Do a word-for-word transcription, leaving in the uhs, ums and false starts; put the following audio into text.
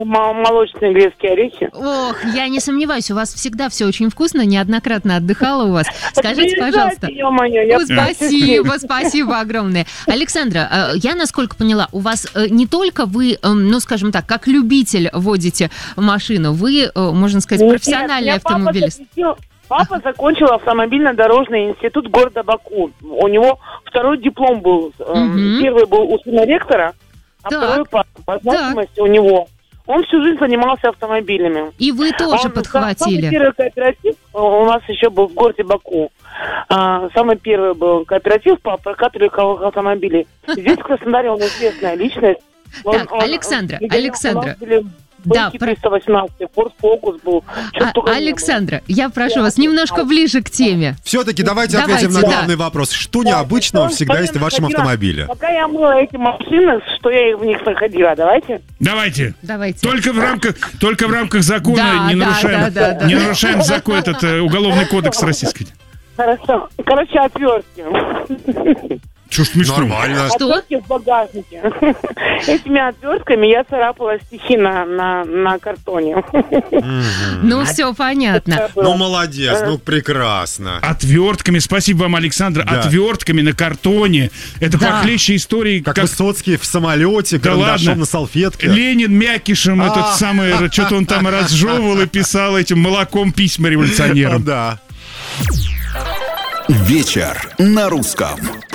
молочные грецкие орехи. Ох, я не сомневаюсь, у вас всегда все очень вкусно, неоднократно отдыхала у вас. Скажите, пожалуйста. О, спасибо, спасибо огромное. Александра, я, насколько поняла, у вас не только вы, ну, скажем так, как любитель водите машину, вы, можно сказать, профессиональный автомобилист. Папа закончил автомобильно-дорожный институт города Баку. У него второй диплом был. Угу. Первый был у сына ректора, а так. второй по, по значимости у него. Он всю жизнь занимался автомобилями. И вы тоже Он, подхватили. Самый первый кооператив у нас еще был в городе Баку. Самый первый был кооператив по прокату легковых автомобилей. Здесь в Краснодаре он известная личность. Так, он, Александра, он, Александра. Да, триста восемнадцать, Ford Focus был. А, Александра, я прошу да, вас немножко ближе к теме. Все-таки давайте, давайте ответим на главный да. вопрос. Что необычного да, всегда есть в вашем находила, автомобиле? Пока я мыла эти машины, что я в них находила, давайте? Давайте. Давайте. Только в рамках, только в рамках закона да, не, да, нарушаем, да, да, да. не нарушаем закон, этот уголовный кодекс российский. Хорошо. Короче, отвертки. Что смешно? Нормально. Отвертки в багажнике. Этими отвертками я царапала стихи на, на, на картоне. Ну, все понятно. Ну, молодец, ну, прекрасно. Отвертками, спасибо вам, Александр, да. Отвертками на картоне. Это да. похлеще истории. Как, как Высоцкий в самолете, да карандашом на салфетке. Ленин мякишем этот самый, что-то он там разжевывал и писал этим молоком письма революционерам. Да. Вечер на русском.